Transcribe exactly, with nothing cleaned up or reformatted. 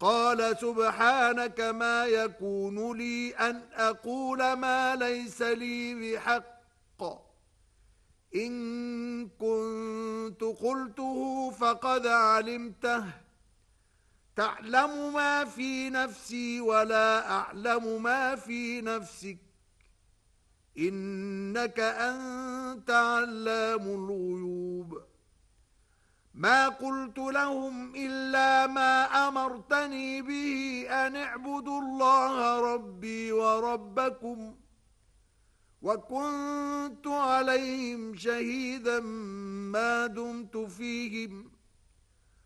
قال سبحانك ما يكون لي أن أقول ما ليس لي بحق إن كنت قلته فقد علمته تعلم ما في نفسي ولا أعلم ما في نفسك إنك أنت علام الغيوب ما قلت لهم إلا ما أمرتني به أن اعبدوا الله ربي وربكم وكنت عليهم شهيدا ما دمت فيهم